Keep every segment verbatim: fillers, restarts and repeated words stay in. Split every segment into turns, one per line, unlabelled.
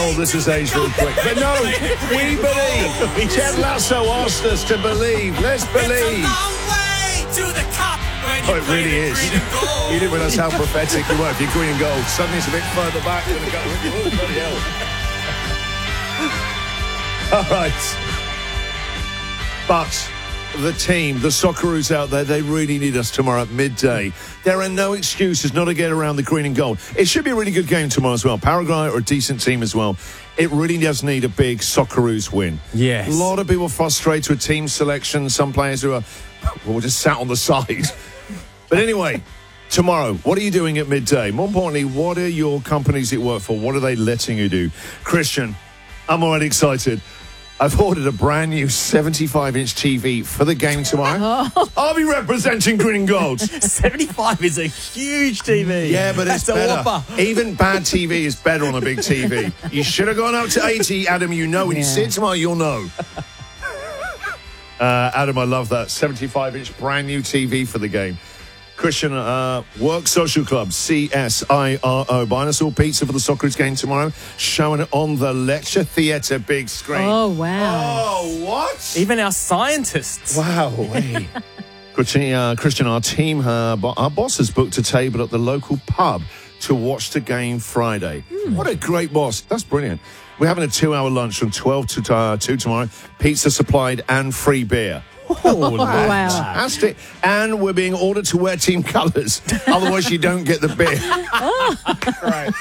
oh, this is aged real quick. But no, we believe. Ted Lasso asked us to believe. Let's believe. Oh, it really is. You didn't realise how prophetic you were. If you're green and gold, suddenly it's a bit further back. You're going to go, oh, bloody hell. All right. But the team, the Socceroos out there, they really need us tomorrow at midday. There are no excuses not to get around the green and gold. It should be a really good game tomorrow as well. Paraguay are a decent team as well. It really does need a big Socceroos win.
Yes.
A lot of people frustrated with team selection. Some players who are, well, just sat on the side. But anyway, tomorrow, what are you doing at midday? More importantly, what are your companies you work for? What are they letting you do? Christian, I'm already excited. I've ordered a brand new seventy-five inch T V for the game tomorrow. Oh. I'll be representing green and gold.
seventy-five is a huge T V.
Yeah, but
That's
it's better.
Whopper.
Even bad T V is better on a big T V. You should have gone up to eighty, Adam. You know, when yeah. you see it tomorrow, you'll know. Uh, Adam, I love that. seventy-five inch brand new T V for the game. Christian, uh, Work Social Club, C S I R O. Buying us all pizza for the Socceroos game tomorrow. Showing it on the lecture theatre big screen.
Oh, wow.
Oh, what?
Even our scientists.
Wow. Hey. Christian, uh, Christian, our team, uh, our boss has booked a table at the local pub to watch the game Friday. Mm. What a great boss. That's brilliant. We're having a two-hour lunch from twelve to uh, two tomorrow. Pizza supplied and free beer. Oh,
wow.
Fantastic. And we're being ordered to wear team colours. Otherwise, you don't get the beer. Oh. Right.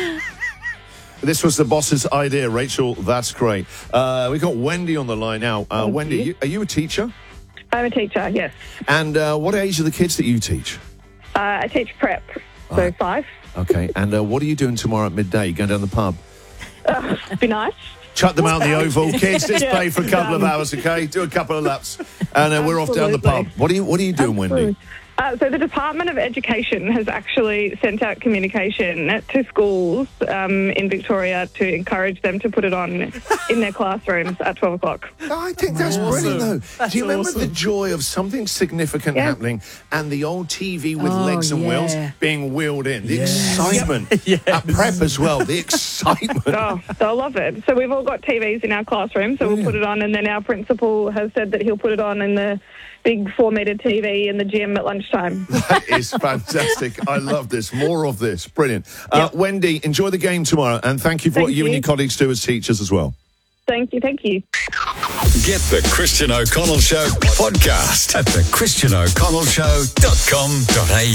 This was the boss's idea, Rachel. That's great. Uh, we've got Wendy on the line now. Uh, Wendy, you. You, are you a teacher?
I'm a teacher, yes.
And uh, what age are the kids that you teach?
Uh, I teach prep, so uh, five.
Okay. And uh, what are you doing tomorrow at midday? You going down the pub?
Uh, be nice.
Chuck them out in the oval. Kids, let's yeah, play for a couple of hours, okay? Do a couple of laps. And uh, we're off down the pub. What are you, what are you doing, Absolutely. Wendy?
Uh, so the Department of Education has actually sent out communication to schools um, in Victoria to encourage them to put it on in their classrooms at twelve o'clock.
Oh, I think that's awesome. Brilliant, though.
That's
Do you remember
awesome.
the joy of something significant yeah. happening and the old T V with
oh,
legs and
yeah.
wheels being wheeled in? The
yes.
excitement.
Yes.
At prep as well, the excitement.
Oh, they'll love it. So we've all got T Vs in our classroom, so we'll put it on, and then our principal has said that he'll put it on in the big four-metre T V in the gym at lunchtime.
That is fantastic. I love this. More of this. Brilliant. Uh, yep. Wendy, enjoy the game tomorrow, and thank you for
thank
what you,
you
and your colleagues do as teachers as well.
Thank you, thank you.
Get the Christian O'Connell Show podcast at the christian o'connell show dot com dot a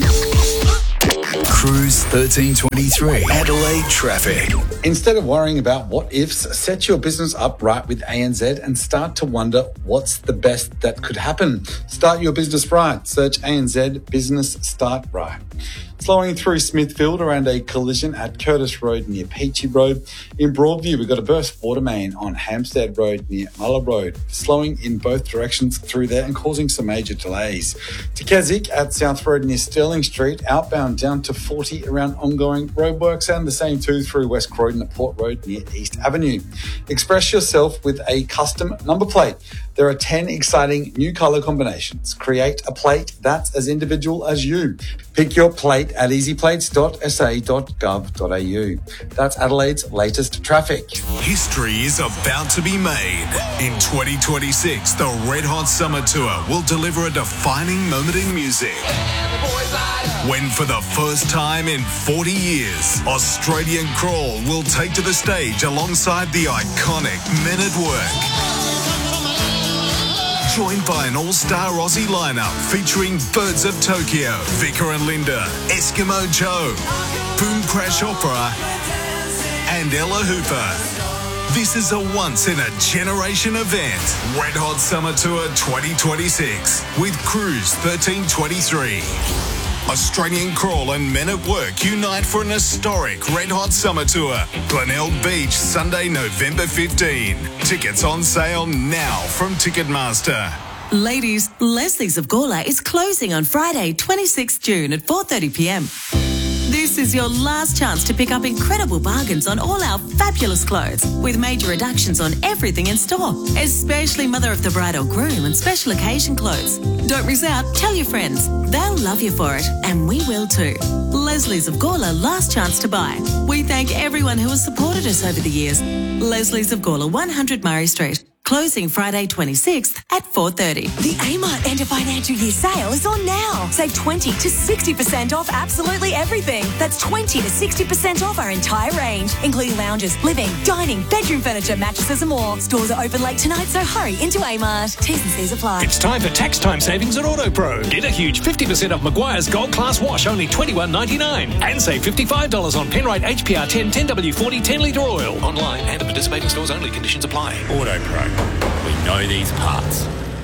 u. Cruise thirteen twenty-three, Adelaide traffic.
Instead of worrying about what ifs, set your business up right with A N Z and start to wonder what's the best that could happen. Start your business right. Search A N Z Business Start Right. Slowing through Smithfield around a collision at Curtis Road near Peachy Road. In Broadview, we've got a burst water main on Hampstead Road near Muller Road, slowing in both directions through there and causing some major delays. To Keswick at South Road near Sterling Street, outbound down to forty around ongoing roadworks, and the same too through West Croydon at Port Road near East Avenue. Express yourself with a custom number plate. There are ten exciting new colour combinations. Create a plate that's as individual as you. Pick your plate at easy plates dot s a dot gov dot a u. That's Adelaide's latest traffic.
History is about to be made. In twenty twenty-six, the Red Hot Summer Tour will deliver a defining moment in music. When for the first time in forty years, Australian Crawl will take to the stage alongside the iconic Men at Work. Joined by an all-star Aussie lineup featuring Birds of Tokyo, Vicar and Linda, Eskimo Joe, Boom Crash Opera, and Ella Hooper. This is a once-in-a-generation event. Red Hot Summer Tour twenty twenty-six with Cruise thirteen twenty-three. Australian Crawl and Men at Work unite for an historic Red Hot Summer Tour. Glenelg Beach, Sunday, November fifteenth. Tickets on sale now from Ticketmaster.
Ladies, Leslie's of Gawler is closing on Friday, twenty-sixth June at four thirty p m.
This is your last chance to pick up incredible bargains on all our fabulous clothes with major reductions on everything in store, especially mother of the bride or groom and special occasion clothes. Don't miss out. Tell your friends. They'll love you for it, and we will too. Leslie's of Gawler, last chance to buy. We thank everyone who has supported us over the years. Leslie's of Gawler, one hundred Murray Street. Closing Friday twenty-sixth at four thirty.
The Amart end of financial year sale is on now. Save twenty to sixty percent off absolutely everything. That's twenty to sixty percent off our entire range, including lounges, living, dining, bedroom furniture, mattresses and more. Stores are open late tonight, so hurry into Amart. T's and C's apply.
It's time for tax time savings at AutoPro. Get a huge fifty percent off Maguire's Gold Class Wash, only twenty-one ninety-nine. And save fifty-five dollars on Penrite H P R ten ten W forty ten litre oil. Online and at participating stores only. Conditions apply.
AutoPro. We know these parts.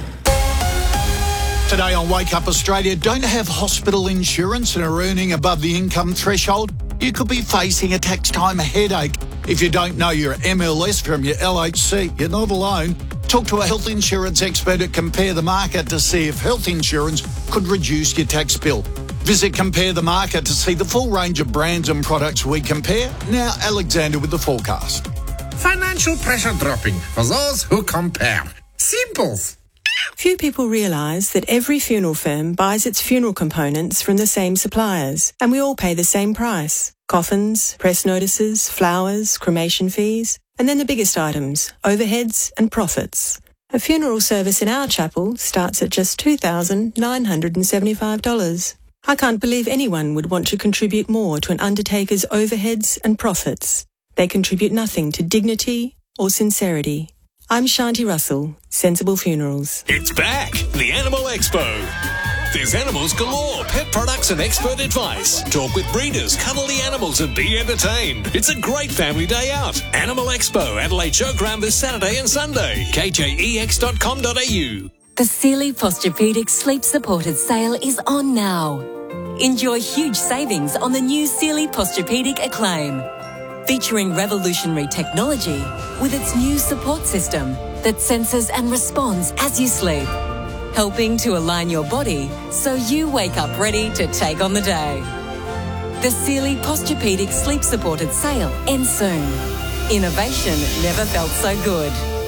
Today on Wake Up Australia, don't have hospital insurance and are earning above the income threshold? You could be facing a tax time headache. If you don't know your M L S from your L H C, you're not alone. Talk to a health insurance expert at Compare the Market to see if health insurance could reduce your tax bill. Visit Compare the Market to see the full range of brands and products we compare. Now, Alexander with the forecast.
Financial pressure dropping for those who compare. Simples.
Few people realise that every funeral firm buys its funeral components from the same suppliers, and we all pay the same price. Coffins, press notices, flowers, cremation fees, and then the biggest items, overheads and profits. A funeral service in our chapel starts at just two thousand nine hundred seventy-five dollars. I can't believe anyone would want to contribute more to an undertaker's overheads and profits. They contribute nothing to dignity or sincerity. I'm Shanti Russell, Sensible Funerals.
It's back, the Animal Expo. There's animals galore, pet products and expert advice. Talk with breeders, cuddle the animals and be entertained. It's a great family day out. Animal Expo, Adelaide Showground this Saturday and Sunday. K J E X dot com dot A U.
The Sealy Posturepedic Sleep Supported sale is on now. Enjoy huge savings on the new Sealy Posturepedic Acclaim, featuring revolutionary technology with its new support system that senses and responds as you sleep, helping to align your body so you wake up ready to take on the day. The Sealy Posturepedic Sleep Supported sale ends soon. Innovation never felt so good.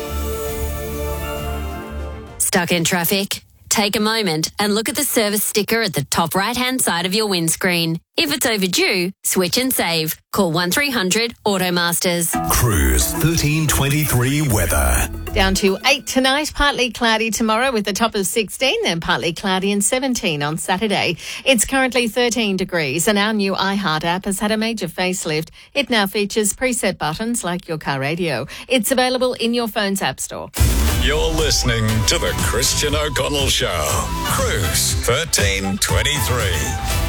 Stuck in traffic? Take a moment and look at the service sticker at the top right-hand side of your windscreen. If it's overdue, switch and save. Call one three hundred Automasters.
Cruise thirteen twenty-three weather.
Down to eight tonight, partly cloudy tomorrow with a top of sixteen, then partly cloudy and seventeen on Saturday. It's currently thirteen degrees and our new iHeart app has had a major facelift. It now features preset buttons like your car radio. It's available in your phone's app store.
You're listening to the Christian O'Connell Show. Cruise thirteen twenty-three.